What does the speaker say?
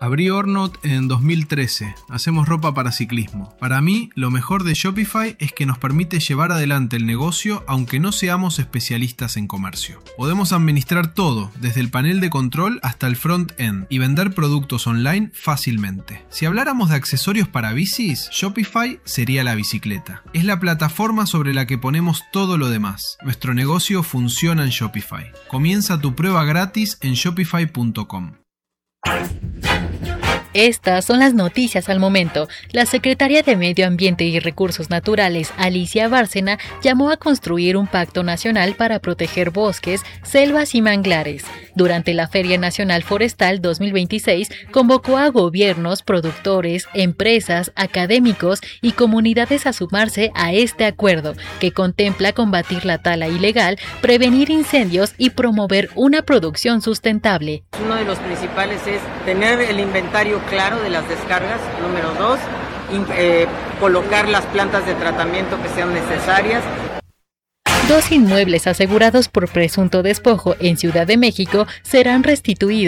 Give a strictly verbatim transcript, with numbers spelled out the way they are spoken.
Abrí Ornot en dos mil trece. Hacemos ropa para ciclismo. Para mí, lo mejor de Shopify es que nos permite llevar adelante el negocio aunque no seamos especialistas en comercio. Podemos administrar todo, desde el panel de control hasta el front-end, y vender productos online fácilmente. Si habláramos de accesorios para bicis, Shopify sería la bicicleta. Es la plataforma sobre la que ponemos todo lo demás. Nuestro negocio funciona en Shopify. Comienza tu prueba gratis en shopify punto com. Estas son las noticias al momento. La Secretaria de Medio Ambiente y Recursos Naturales, Alicia Bárcena, llamó a construir un pacto nacional para proteger bosques, selvas y manglares. Durante la Feria Nacional Forestal dos mil veintiséis, convocó a gobiernos, productores, empresas, académicos y comunidades a sumarse a este acuerdo, que contempla combatir la tala ilegal, prevenir incendios y promover una producción sustentable. Uno de los principales es tener el inventario claro de las descargas. Número dos, in, eh, colocar las plantas de tratamiento que sean necesarias. Dos inmuebles asegurados por presunto despojo en Ciudad de México serán restituidos